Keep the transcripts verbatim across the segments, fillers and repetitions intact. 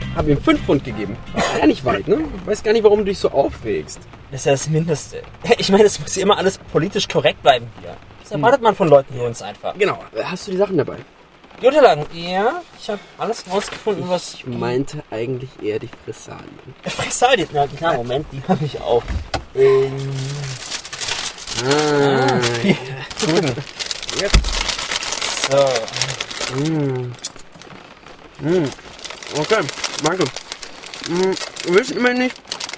Habe ihm fünf Pfund gegeben. Ja, nicht weit, ne? Ich weiß gar nicht, warum du dich so aufregst. Das ist ja das Mindeste. Ich meine, es muss ja immer alles politisch korrekt bleiben hier. Das erwartet man von Leuten wie uns einfach. Genau. Hast du die Sachen dabei? Die Unterlagen, ja. Ich habe alles rausgefunden, was... Ich meinte eigentlich eher die Fressalien. Fressalien? Na klar, Moment, die habe ich auch. Ähm... Ah, Hier, drüben. So. Mm. Mm. Okay, danke. Mm. Wir wissen immer nicht,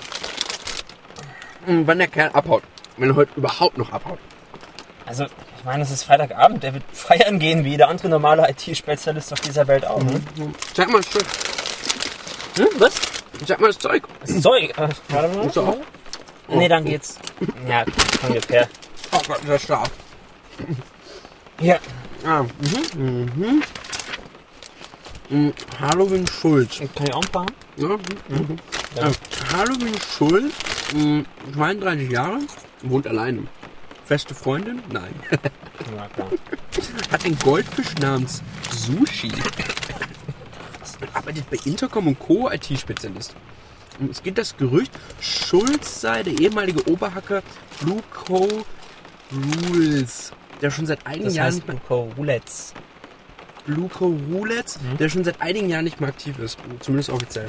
mm, wann der Kerl abhaut. Wenn er heute überhaupt noch abhaut. Also, ich meine, es ist Freitagabend. Der wird feiern gehen, wie jeder andere normale I T-Spezialist auf dieser Welt auch. Ne? Mhm. Sag mal das Zeug. Hm, was? Sag mal das Zeug. Das Zeug? Äh, warte mal. Ist er auch? Nee, dann geht's. Ja, ungefähr. Oh Gott, der ist scharf. Hier. Ah, mhm, mhm. Mhm. Halloween Schulz. Kann ich auch ein paar haben? Ja, mhm. Ja. Äh, Halloween Schulz, mh, zweiunddreißig Jahre, wohnt alleine. Feste Freundin? Nein. Ja, klar. Hat einen Goldfisch namens Sushi. Arbeitet bei Intercom und Co. I T-Spezialist. Und es geht das Gerücht, Schulz sei der ehemalige Oberhacker Blue Co. Rules, der schon seit einigen Das Jahren heißt Roulettes. Blue Co. Rules, mhm. der schon seit einigen Jahren nicht mehr aktiv ist, zumindest offiziell.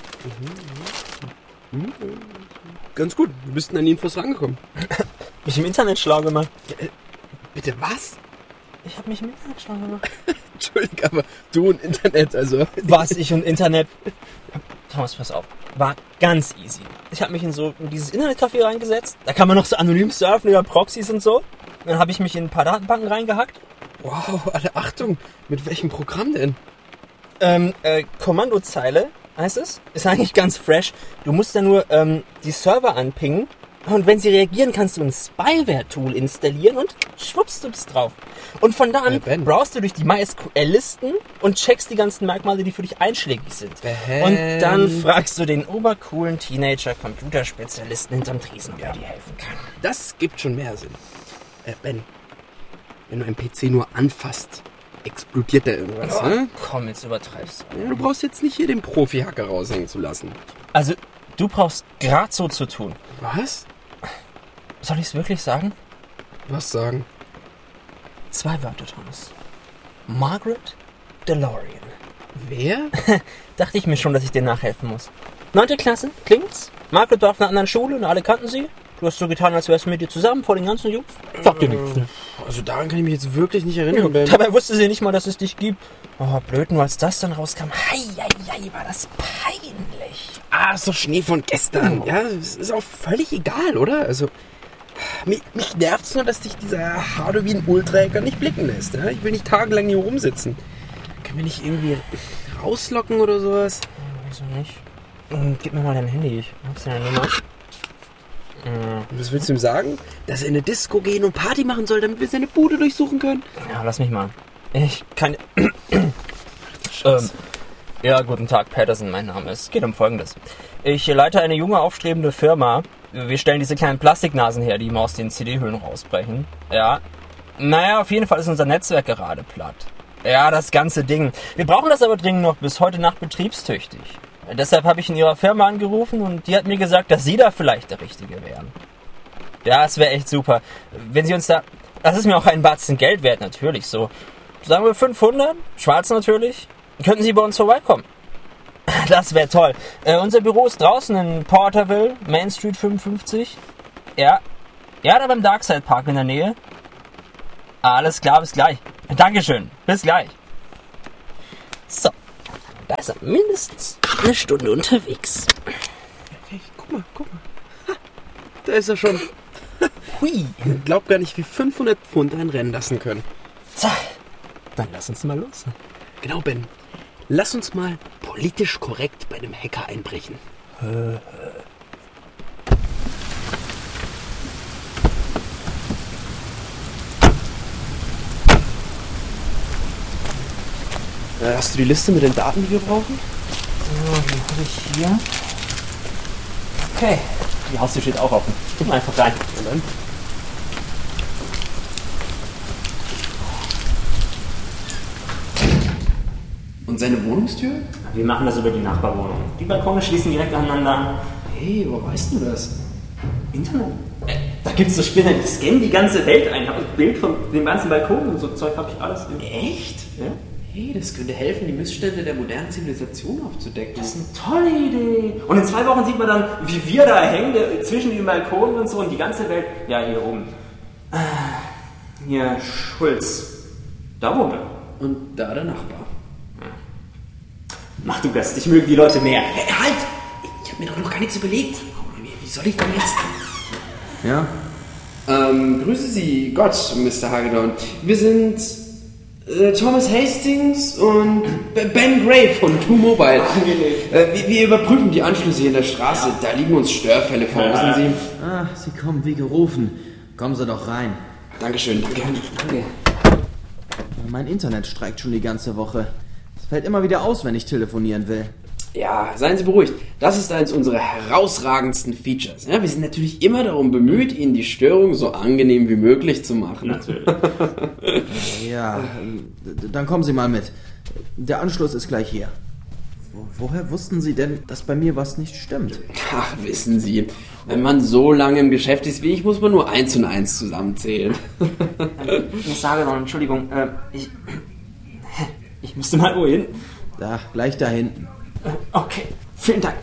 Mhm. Mhm. Ganz gut, du bist an die Infos rangekommen. Mich im Internet schlau gemacht. Äh, bitte was? Ich habe mich im Internet schlau gemacht. Entschuldigung, aber du und Internet, also... Was, ich und Internet? Thomas, pass auf. War ganz easy. Ich habe mich in so in dieses Internetcafé reingesetzt. Da kann man noch so anonym surfen über Proxys und so. Dann habe ich mich in ein paar Datenbanken reingehackt. Wow, alle Achtung. Mit welchem Programm denn? Ähm, äh, Kommandozeile heißt es. Ist eigentlich ganz fresh. Du musst da nur ähm, die Server anpingen. Und wenn sie reagieren, kannst du ein Spyware-Tool installieren und schwuppst du bist drauf. Und von da an Ja, browst du durch die MySQL-Listen und checkst die ganzen Merkmale, die für dich einschlägig sind. Ben. Und dann fragst du den obercoolen Teenager-Computerspezialisten hinterm Tresen, ob er dir helfen kann. Das gibt schon mehr Sinn. Äh, Ben, wenn du einen P C nur anfasst, explodiert da irgendwas, Oh, ne? komm, jetzt übertreibst du. Ja, du brauchst jetzt nicht hier den Profi-Hacker raushängen zu lassen. Also, du brauchst grad so zu tun. Was? Soll ich es wirklich sagen? Was sagen? Zwei Wörter, Thomas. Margaret DeLorean. Wer? Dachte ich mir schon, dass ich dir nachhelfen muss. Neunte Klasse, klingt's? Margaret war auf einer anderen Schule und alle kannten sie. Du hast so getan, als wärst du mit dir zusammen vor den ganzen Jungs. Sagt dir nichts. Ne? Also daran kann ich mich jetzt wirklich nicht erinnern, Ben. Dabei wusste sie nicht mal, dass es dich gibt. Oh, blöd, nur als das dann rauskam. Hei, hei, hei, war das peinlich. Ah, ist doch Schnee von gestern. Ja, es ist auch völlig egal, oder? Also, mich, mich nervt's nur, dass dich dieser Halloween-Ultra-Hacker nicht blicken lässt. Ja? Ich will nicht tagelang hier rumsitzen. Können wir nicht irgendwie rauslocken oder sowas? Wieso nicht? Gib mir mal dein Handy. Ich hab's deine Nummer. Und was willst du ihm sagen? Dass er in eine Disco gehen und Party machen soll, damit wir seine Bude durchsuchen können? Ja, lass mich mal. Ich kann... ähm, ja, guten Tag, Patterson, mein Name. Es geht um Folgendes. Ich leite eine junge, aufstrebende Firma. Wir stellen diese kleinen Plastiknasen her, die immer aus den C D-Hüllen rausbrechen. Ja. Naja, auf jeden Fall ist unser Netzwerk gerade platt. Ja, das ganze Ding. Wir brauchen das aber dringend noch bis heute Nacht betriebstüchtig. Deshalb habe ich in ihrer Firma angerufen und die hat mir gesagt, dass sie da vielleicht der Richtige wären. Ja, es wäre echt super. Wenn sie uns da... Das ist mir auch ein Batzen Geld wert, natürlich. So, sagen wir fünfhundert, schwarz natürlich. Könnten Sie bei uns vorbeikommen? Das wäre toll. Äh, unser Büro ist draußen in Porterville, Main Street fünfundfünfzig. Ja. Ja, da beim Darkside Park in der Nähe. Alles klar, bis gleich. Dankeschön, bis gleich. So. Da ist er mindestens eine Stunde unterwegs. Hey, guck mal, guck mal. Ha, da ist er schon. Hui. Ich glaub gar nicht, wie fünfhundert Pfund einen rennen lassen können. So, dann lass uns mal los. Genau, Ben. Lass uns mal politisch korrekt bei dem Hacker einbrechen. Äh, Hast du die Liste mit den Daten, die wir brauchen? So, die habe ich hier. Okay. Die Haustür steht auch offen. Gib mal einfach rein. Und dann? Und seine Wohnungstür? Wir machen das über die Nachbarwohnung. Die Balkone schließen direkt aneinander. Hey, wo weißt du das? Internet? Äh, da gibt es so Spinner, die scannen die ganze Welt ein. Ich habe ein Bild von dem ganzen Balkon und so Zeug habe ich alles. In Echt? Ja? Hey, das könnte helfen, die Missstände der modernen Zivilisation aufzudecken. Das ist eine tolle Idee. Und in zwei Wochen sieht man dann, wie wir da hängen, der, zwischen den Balkonen und so und die ganze Welt. Ja, hier oben. Äh, hier, Schulz. Da wohnt er. Und da der Nachbar. Mach du das, dich mögen die Leute mehr. Hey, halt! Ich habe mir doch noch gar nichts überlegt. Wie soll ich denn jetzt... Ja? Ähm, grüße Sie, Gott, Mister Hagedorn. Wir sind äh, Thomas Hastings und Ben Gray von Two Mobile. Äh, wir, wir überprüfen die Anschlüsse hier in der Straße. Ja. Da liegen uns Störfälle vor, wissen Sie. Ah, Sie kommen wie gerufen. Kommen Sie doch rein. Dankeschön, danke. danke. Mein Internet streikt schon die ganze Woche. Es fällt immer wieder aus, wenn ich telefonieren will. Ja, seien Sie beruhigt. Das ist eines unserer herausragendsten Features. Ja, wir sind natürlich immer darum bemüht, Ihnen die Störung so angenehm wie möglich zu machen. Natürlich. Ja, dann kommen Sie mal mit. Der Anschluss ist gleich hier. Wo, woher wussten Sie denn, dass bei mir was nicht stimmt? Ach, wissen Sie, wenn man so lange im Geschäft ist wie ich, muss man nur eins und eins zusammenzählen. Ich sage noch, Entschuldigung, äh, ich, ich müsste mal wohin. Da, gleich da hinten. Okay, vielen Dank.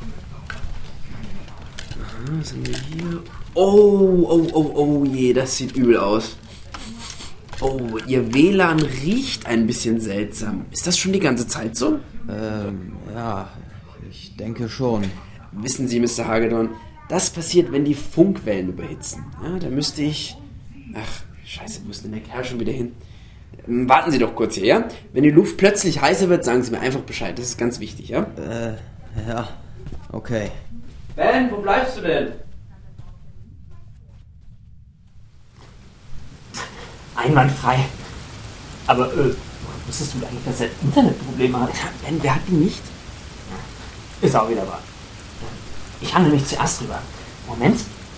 Was haben wir hier? Oh, oh, oh, oh je, das sieht übel aus. Oh, Ihr W L A N riecht ein bisschen seltsam. Ist das schon die ganze Zeit so? Ähm, ja, ich denke schon. Wissen Sie, Mister Hagedorn, das passiert, wenn die Funkwellen überhitzen. Ja, da müsste ich... Ach, scheiße, wo ist denn der Kerl schon wieder hin? Warten Sie doch kurz hier, ja? Wenn die Luft plötzlich heißer wird, sagen Sie mir einfach Bescheid. Das ist ganz wichtig, ja? Äh, ja, okay. Ben, wo bleibst du denn? Einwandfrei. Aber, äh, wusstest du eigentlich, dass er Internetprobleme hat? Ja, Ben, wer hat die nicht? Ist auch wieder wahr. Ich handle mich zuerst drüber. Moment.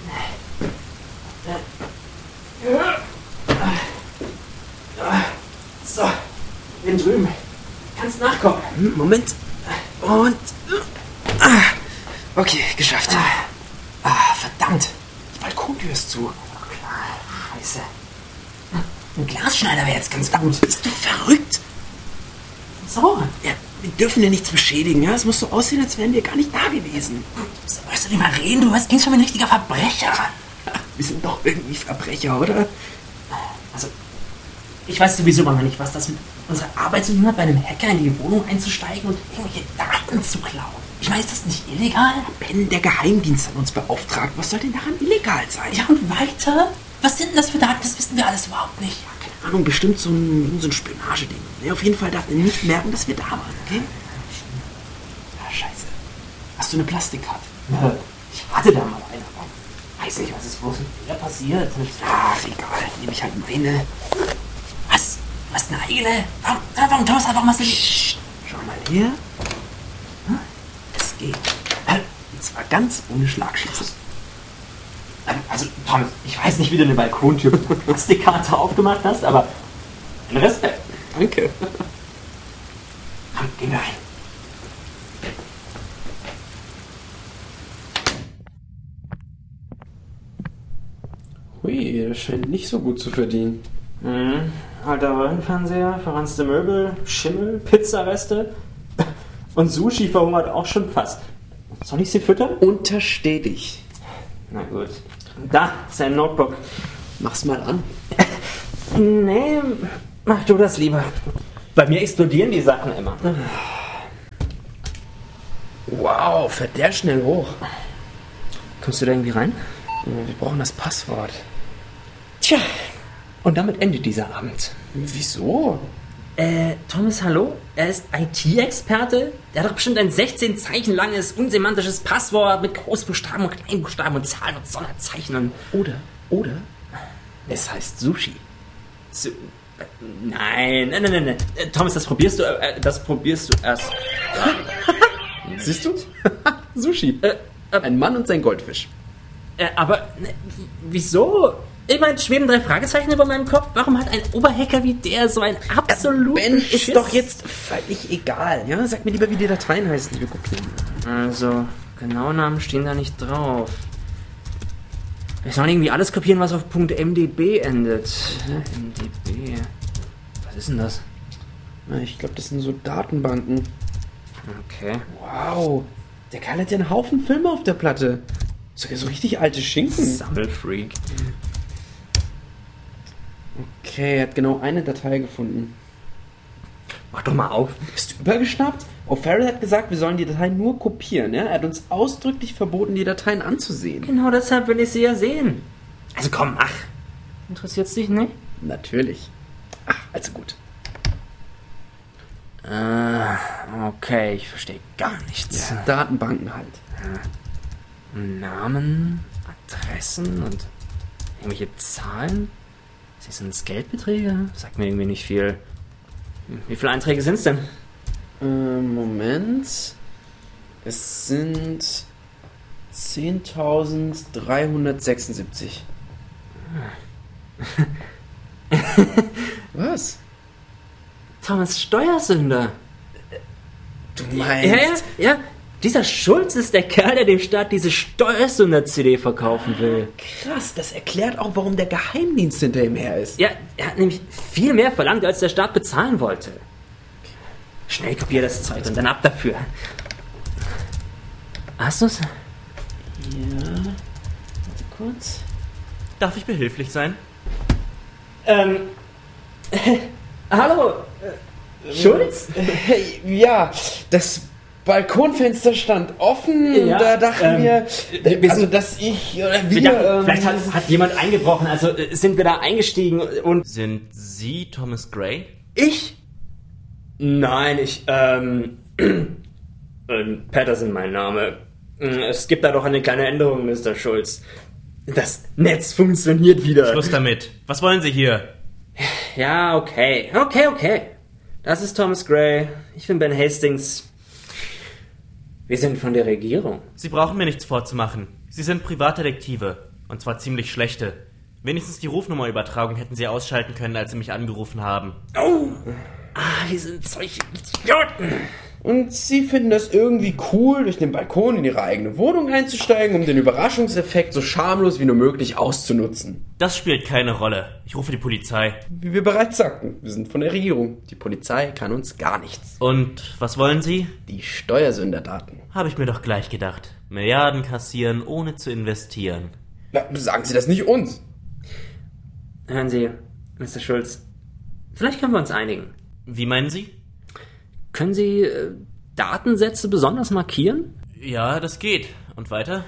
So, bin drüben. Kannst nachkommen. Moment. Und... Ah, okay, geschafft. Ah, verdammt. Die Balkontür ist zu. Scheiße. Ein Glasschneider wäre jetzt ganz gut. Bist du verrückt? So. Ja, wir dürfen ja nichts beschädigen, ja? Es muss so aussehen, als wären wir gar nicht da gewesen. Weißt du nicht mal reden? Du klingt schon wie ein richtiger Verbrecher. Wir sind doch irgendwie Verbrecher, oder? Also, ich weiß sowieso mal nicht, was das mit unserer Arbeit zu tun hat, bei einem Hacker in die Wohnung einzusteigen und irgendwelche Daten zu klauen. Ich meine, ist das nicht illegal? Ben, der Geheimdienst hat uns beauftragt. Was soll denn daran illegal sein? Ja, und weiter? Was sind denn das für Daten? Das wissen wir alles überhaupt nicht. Ja, keine Ahnung, bestimmt so ein, so ein Spionageding. Ja, auf jeden Fall darf er nicht merken, dass wir da waren, okay? Ja, scheiße. Hast du eine Plastikkarte? Ja, ich hatte da mal eine, aber weiß nicht, was ist bloß mit der passiert. Ach, egal. Nehme ich halt meine. Was? Du hast eine eigene? Warum, warum Thomas, einfach mal so... Psst, schau mal her. Es geht. Und zwar ganz ohne Schlagschießen. Also, Thomas, ich weiß nicht, wie du eine Balkontür mit Plastikkarte aufgemacht hast, aber ein Respekt. Danke. Komm, gehen wir rein. Hui, das scheint nicht so gut zu verdienen. Mhm. Alter Röhrenfernseher, verranzte Möbel, Schimmel, Pizzareste und Sushi verhungert auch schon fast. Soll ich sie füttern? Untersteh dich. Na gut. Da ist ein Notebook. Mach's mal an. Nee, mach du das lieber. Bei mir explodieren die Sachen immer. Wow, fährt der schnell hoch. Kommst du da irgendwie rein? Wir brauchen das Passwort. Tja, und damit endet dieser Abend. Wieso? Äh, Thomas, hallo? Er ist I T-Experte? Der hat doch bestimmt ein sechzehn Zeichen langes, unsemantisches Passwort mit Großbuchstaben und Kleinbuchstaben und Zahlen und Sonderzeichen und... Oder, oder, es heißt Sushi. Su nein, nein, nein, nein, nein. Äh, Thomas, das probierst du, äh, das probierst du erst. Siehst du? Sushi. Äh, äh, Ein Mann und sein Goldfisch. äh, aber, ne, wieso? Ich meine, schweben drei Fragezeichen über meinem Kopf. Warum hat ein Oberhacker wie der so ein absolut Ben, Schiss? ist doch jetzt völlig egal. Ja, sag mir lieber, wie die Dateien heißen, die wir kopieren. Also, genaue Namen stehen da nicht drauf. Wir sollen irgendwie alles kopieren, was auf .mdb endet. M D B. Was ist denn das? Na, ich glaube, das sind so Datenbanken. Okay. Wow, der Kerl hat ja einen Haufen Filme auf der Platte. Sogar so richtig alte Schinken. Sammelfreak. Okay, er hat genau eine Datei gefunden. Mach doch mal auf. Bist du übergeschnappt? O'Farrell hat gesagt, wir sollen die Dateien nur kopieren. Ja? Er hat uns ausdrücklich verboten, die Dateien anzusehen. Genau deshalb will ich sie ja sehen. Also komm, ach. Interessiert's dich nicht? Natürlich. Ach, also gut. Äh, okay, ich verstehe gar nichts. Ja, Datenbanken halt. Namen, Adressen und irgendwelche Zahlen? Sind das Geldbeträge? Sagt mir irgendwie nicht viel. Wie viele Einträge sind es denn? Äh, Moment. Es sind zehntausenddreihundertsechsundsiebzig. Was? Thomas Steuersünder. Du meinst... Ja, ja, ja. Dieser Schulz ist der Kerl, der dem Staat diese Steuersünder-C D verkaufen will. Krass, das erklärt auch, warum der Geheimdienst hinter ihm her ist. Ja, er hat nämlich viel mehr verlangt, als der Staat bezahlen wollte. Schnell kopier das Zeug und dann ab dafür. Hast du's? Ja, warte kurz. Darf ich behilflich sein? Ähm, hallo, äh, Schulz? Hey, ja, das Balkonfenster stand offen. Ja, da dachten ähm, wir, wir also sind- dass ich oder wir... Wir dachten, ähm, vielleicht hat, hat jemand eingebrochen, also äh, sind wir da eingestiegen und... Sind Sie Thomas Gray? ich? Nein, ich, ähm, ähm, Patterson mein Name. Es gibt da doch eine kleine Änderung, Mister Schulz. Das Netz funktioniert wieder. Schluss damit. Was wollen Sie hier? Ja, okay. Okay, okay. Das ist Thomas Gray. Ich bin Ben Hastings. Wir sind von der Regierung. Sie brauchen mir nichts vorzumachen. Sie sind Privatdetektive. Und zwar ziemlich schlechte. Wenigstens die Rufnummerübertragung hätten Sie ausschalten können, als Sie mich angerufen haben. Oh! Ah, wir sind solche Idioten. Und sie finden das irgendwie cool, durch den Balkon in ihre eigene Wohnung einzusteigen, um den Überraschungseffekt so schamlos wie nur möglich auszunutzen. Das spielt keine Rolle. Ich rufe die Polizei. Wie wir bereits sagten, wir sind von der Regierung. Die Polizei kann uns gar nichts. Und was wollen Sie? Die Steuersünderdaten. Habe ich mir doch gleich gedacht. Milliarden kassieren, ohne zu investieren. Na, sagen Sie das nicht uns. Hören Sie, Mister Schulz. Vielleicht können wir uns einigen. Wie meinen Sie? Können Sie äh, Datensätze besonders markieren? Ja, das geht. Und weiter?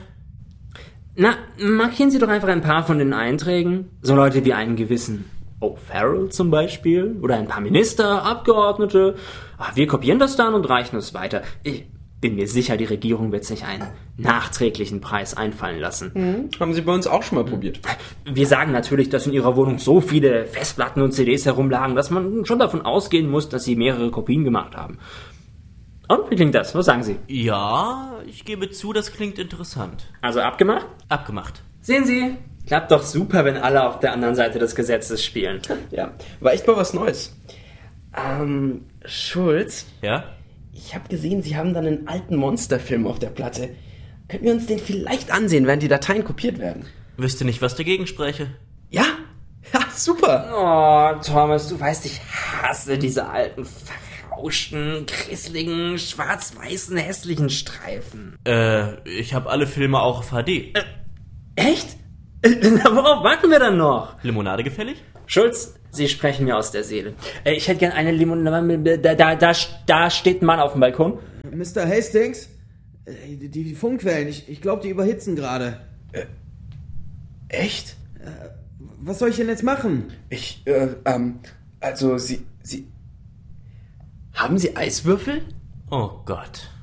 Na, markieren Sie doch einfach ein paar von den Einträgen. So Leute wie einen gewissen O'Farrell zum Beispiel. Oder ein paar Minister, Abgeordnete. Ach, wir kopieren das dann und reichen es weiter. Ich bin mir sicher, die Regierung wird sich einen nachträglichen Preis einfallen lassen. Mhm. Haben Sie bei uns auch schon mal probiert. Wir sagen natürlich, dass in Ihrer Wohnung so viele Festplatten und C Ds herumlagen, dass man schon davon ausgehen muss, dass Sie mehrere Kopien gemacht haben. Und wie klingt das? Was sagen Sie? Ja, ich gebe zu, das klingt interessant. Also abgemacht? Abgemacht. Sehen Sie, klappt doch super, wenn alle auf der anderen Seite des Gesetzes spielen. Ja, war echt mal was Neues. Ähm, Schulz, Ja? ich habe gesehen, Sie haben dann einen alten Monsterfilm auf der Platte. Könnten wir uns den vielleicht ansehen, während die Dateien kopiert werden? Wüsste nicht, was dagegen spräche. Ja? Ja, super. Oh, Thomas, du weißt, ich hasse diese alten, verrauschten, grisseligen, schwarz-weißen, hässlichen Streifen. Äh, ich habe alle Filme auch auf H D. Echt? Worauf warten wir dann noch? Limonade gefällig? Schulz, Sie sprechen mir aus der Seele. Äh, Ich hätte gern eine Limonade. Da, da, da, da steht ein Mann auf dem Balkon. Mister Hastings? Äh, Die, die Funkquellen, ich, ich glaube, die überhitzen gerade. Echt? Was soll ich denn jetzt machen? Ich, äh, ähm, also Sie, Sie... Haben Sie Eiswürfel? Oh Gott.